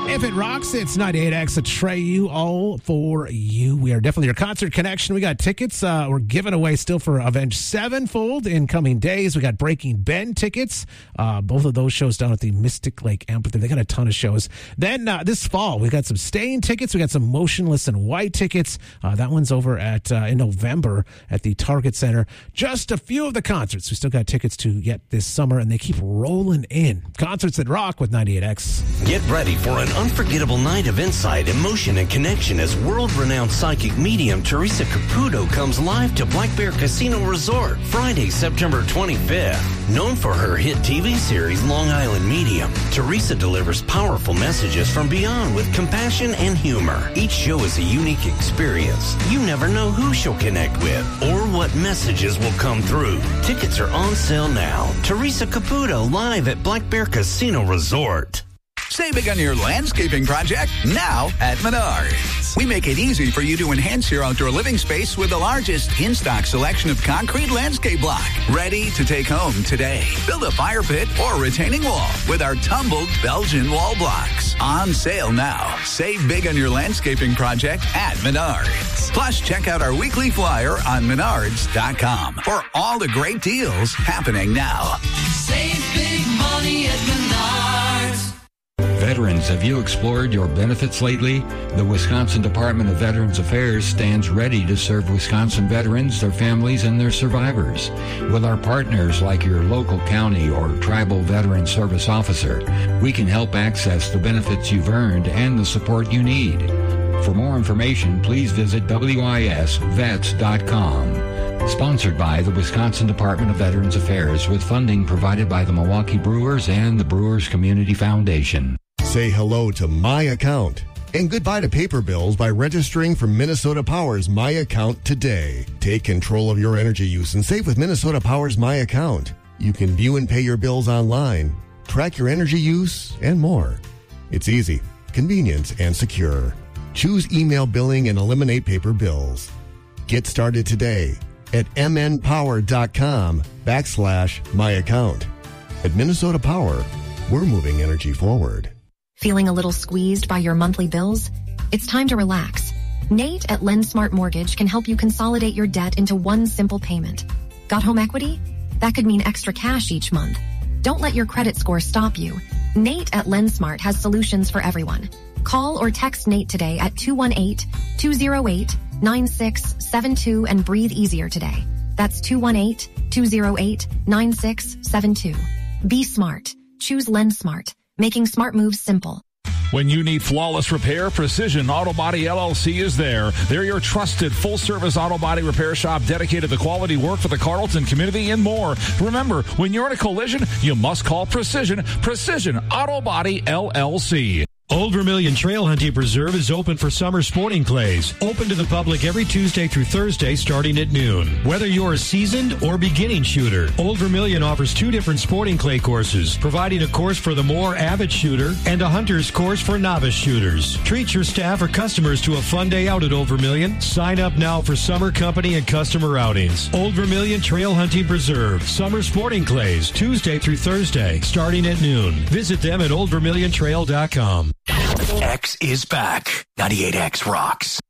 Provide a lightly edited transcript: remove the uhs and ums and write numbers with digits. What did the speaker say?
If it rocks, it's 98X Atreyu, all for you. We are definitely your concert connection. We got tickets we're giving away still for Avenged Sevenfold in coming days. We got Breaking Ben tickets. Both of those shows down at the Mystic Lake Amphitheater. They got a ton of shows. Then this fall, we got some Staying tickets. We got some Motionless in White tickets. That one's over at in November at the Target Center. Just a few of the concerts. We still got tickets to get this summer, and they keep rolling in. Concerts that rock with 98X. Get ready for an unforgettable night of insight, emotion, and connection as world-renowned psychic medium Teresa Caputo comes live to Black Bear Casino Resort Friday, September 25th. Known for her hit TV series Long Island Medium, Teresa delivers powerful messages from beyond with compassion and humor. Each show is a unique experience. You never know who she'll connect with or what messages will come through. Tickets are on sale now. Teresa Caputo live at Black Bear Casino Resort. Save big on your landscaping project now at Menards. We make it easy for you to enhance your outdoor living space with the largest in-stock selection of concrete landscape block. Ready to take home today. Build a fire pit or retaining wall with our tumbled Belgian wall blocks. On sale now. Save big on your landscaping project at Menards. Plus, check out our weekly flyer on Menards.com for all the great deals happening now. Save big money at Menards. Veterans, have you explored your benefits lately? The Wisconsin Department of Veterans Affairs stands ready to serve Wisconsin veterans, their families, and their survivors. With our partners like your local county or tribal veteran service officer, we can help access the benefits you've earned and the support you need. For more information, please visit wisvets.com. Sponsored by the Wisconsin Department of Veterans Affairs with funding provided by the Milwaukee Brewers and the Brewers Community Foundation. Say hello to My Account and goodbye to paper bills by registering for Minnesota Power's My Account today. Take control of your energy use and save with Minnesota Power's My Account. You can view and pay your bills online, track your energy use, and more. It's easy, convenient, and secure. Choose email billing and eliminate paper bills. Get started today at mnpower.com/myaccount. At Minnesota Power, we're moving energy forward. Feeling a little squeezed by your monthly bills? It's time to relax. Nate at LendSmart Mortgage can help you consolidate your debt into one simple payment. Got home equity? That could mean extra cash each month. Don't let your credit score stop you. Nate at LendSmart has solutions for everyone. Call or text Nate today at 218-208-9672 and breathe easier today. That's 218-208-9672. Be smart. Choose LendSmart. Making smart moves simple. When you need flawless repair, Precision Auto Body LLC is there. They're your trusted full-service auto body repair shop dedicated to quality work for the Carlton community and more. Remember, when you're in a collision, you must call Precision Auto Body LLC. Old Vermilion Trail Hunting Preserve is open for summer sporting clays. Open to the public every Tuesday through Thursday starting at noon. Whether you're a seasoned or beginning shooter, Old Vermilion offers 2 different sporting clay courses, providing a course for the more avid shooter and a hunter's course for novice shooters. Treat your staff or customers to a fun day out at Old Vermilion. Sign up now for summer company and customer outings. Old Vermilion Trail Hunting Preserve. Summer sporting clays, Tuesday through Thursday, starting at noon. Visit them at oldvermiliontrail.com. X is back. 98X rocks.